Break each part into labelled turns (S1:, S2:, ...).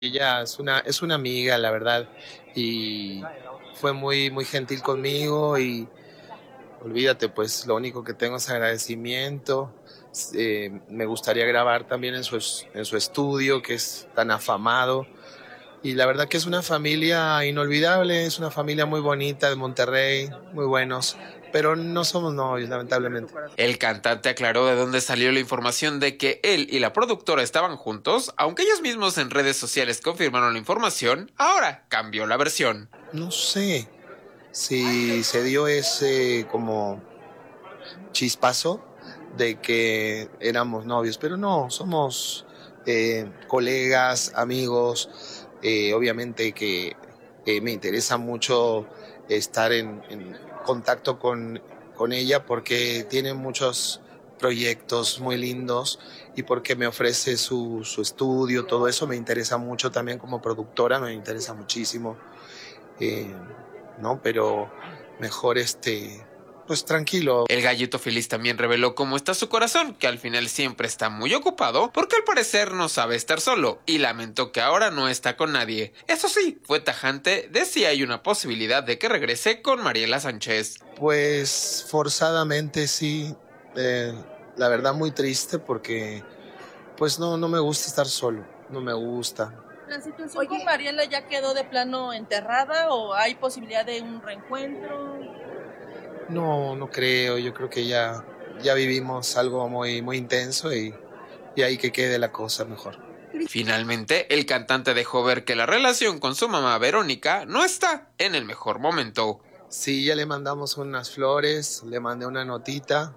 S1: Ella es una amiga, la verdad, y fue muy gentil conmigo y olvídate, pues lo único que tengo es agradecimiento. Me gustaría grabar también en su estudio, que es tan afamado. Y la verdad que es una familia inolvidable, es una familia muy bonita de Monterrey, muy buenos, pero no somos novios, lamentablemente.
S2: El cantante aclaró de dónde salió la información de que él y la productora estaban juntos, aunque ellos mismos en redes sociales confirmaron la información, ahora cambió la versión.
S1: No sé si se dio ese como chispazo de que éramos novios, pero no, somos colegas, amigos, obviamente que me interesa mucho estar en contacto con ella porque tiene muchos proyectos muy lindos y porque me ofrece su estudio, todo eso me interesa mucho también como productora, me interesa muchísimo, eh, ¿no? Pero mejor pues tranquilo.
S2: El gallito feliz también reveló cómo está su corazón, que al final siempre está muy ocupado, porque al parecer no sabe estar solo, y lamentó que ahora no está con nadie. Eso sí, fue tajante de si hay una posibilidad de que regrese con Mariela Sánchez.
S1: Pues forzadamente sí, la verdad muy triste porque pues no me gusta estar solo, no me gusta.
S3: ¿La situación con Mariela ya quedó de plano enterrada o hay posibilidad de un reencuentro?
S1: No creo, yo creo que ya vivimos algo muy intenso y ahí que quede la cosa mejor.
S2: Finalmente, el cantante dejó ver que la relación con su mamá Verónica no está en el mejor momento.
S1: Sí, ya le mandamos unas flores, le mandé una notita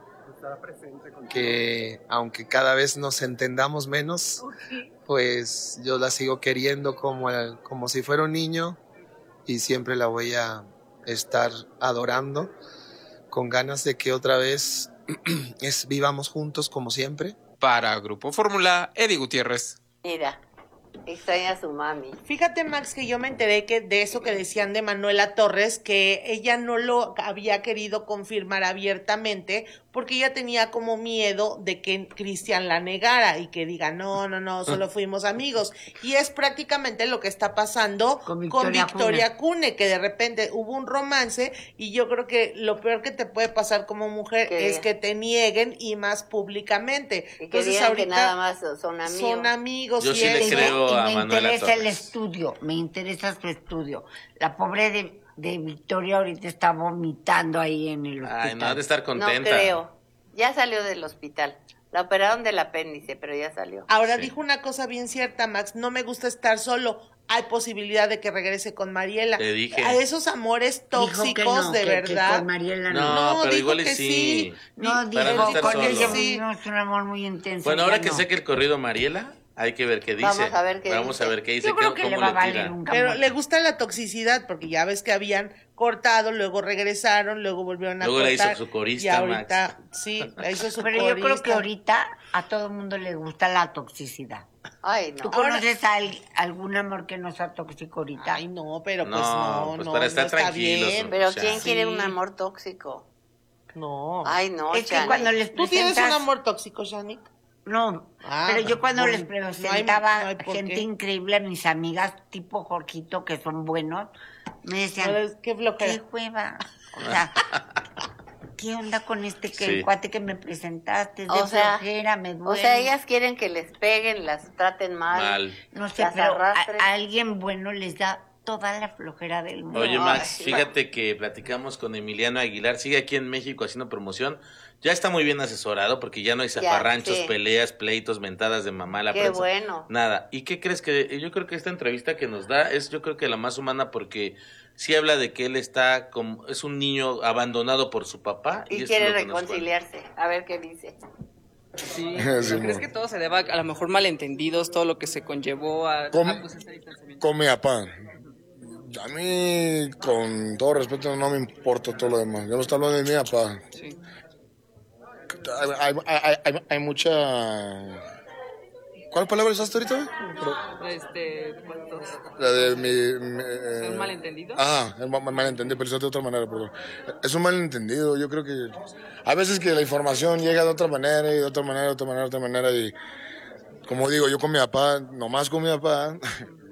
S1: que aunque cada vez nos entendamos menos, pues yo la sigo queriendo como si fuera un niño y siempre la voy a estar adorando con ganas de que otra vez vivamos juntos como siempre.
S2: Para Grupo Fórmula, Eddie Gutiérrez.
S4: Mira, extraña a su mami.
S5: Fíjate, Max, que yo me enteré que de eso que decían de Manuela Torres, que ella no lo había querido confirmar abiertamente porque ella tenía como miedo de que Cristian la negara y que diga, no, solo fuimos amigos. Y es prácticamente lo que está pasando con Victoria Cune, que de repente hubo un romance y yo creo que lo peor que te puede pasar como mujer es que te nieguen y más públicamente.
S4: Y que digan que nada más son amigos.
S5: Son amigos.
S6: Yo sí le creo a Manuela Torres.
S7: Me interesa el estudio, me interesa su estudio. La pobre de Victoria ahorita está vomitando ahí en el hospital.
S6: Ay, no ha de estar contenta.
S4: No creo. Ya salió del hospital. La operaron del apéndice, pero ya salió.
S5: Ahora dijo una cosa bien cierta, Max. No me gusta estar solo. Hay posibilidad de que regrese con Mariela.
S6: Te dije.
S5: A esos amores tóxicos, de verdad.
S7: Que con Mariela
S6: no, pero
S5: dijo
S6: igual
S5: que
S6: sí.
S7: No, dijo con ella no, es un amor muy intenso.
S6: Bueno, ahora que sé que el corrido Mariela, hay que ver qué dice.
S4: Vamos a ver qué dice.
S7: Yo creo que le va a valer un cambio.
S5: Pero le gusta la toxicidad, porque ya ves que habían cortado, luego regresaron, luego volvieron a cortar.
S6: Luego la hizo su corista,
S5: y ahorita,
S6: Max.
S5: sí, la hizo su
S7: Pero
S5: corista.
S7: yo creo que ahorita a todo el mundo le gusta la toxicidad.
S4: Ay, no.
S7: ¿Tú conoces a algún amor que no sea tóxico ahorita?
S5: Ay, no, pero pues
S6: pues para estar tranquilos.
S5: bien.
S4: Pero ¿quién quiere un amor tóxico?
S5: No.
S4: Ay, no,
S7: es que cuando les
S5: ¿Tú tienes un amor tóxico, Janik?
S7: No, pero yo cuando les presentaba gente increíble a mis amigas, tipo Jorgito, que son buenos, me decían,
S5: qué
S7: hueva, o sea, ¿qué onda con el cuate que me presentaste? Es de flojera, me duele.
S4: O sea, ellas quieren que les peguen, las traten mal.
S7: No sé, pero a alguien bueno les da toda la flojera del mundo.
S6: Oye, Max, fíjate que platicamos con Emiliano Aguilar, sigue aquí en México haciendo promoción. Ya está muy bien asesorado porque ya no hay zafarranchos, peleas, pleitos, mentadas de mamá a la prensa.
S4: Qué bueno.
S6: Nada. ¿Y qué crees? Que yo creo que esta entrevista que nos da es, yo creo que la más humana, porque sí habla de que él está como, es un niño abandonado por su papá.
S4: Y quiere reconciliarse. A ver qué dice.
S8: Sí, ¿crees que todo se deba a lo mejor malentendidos, todo lo que se conllevó a ese distanciamiento?
S9: Con mi papá. A mí, con todo respeto, no me importa todo lo demás. Yo no estoy hablando de mi papá.
S8: Sí.
S9: Hay mucha... ¿Cuál palabra usaste ahorita?
S8: ¿Cuántos?
S9: La de
S8: ¿Un malentendido?
S9: Es malentendido, pero eso de otra manera, perdón. Es un malentendido, yo creo que... A veces que la información llega de otra manera y de otra manera y como digo, yo con mi papá, nomás con mi papá,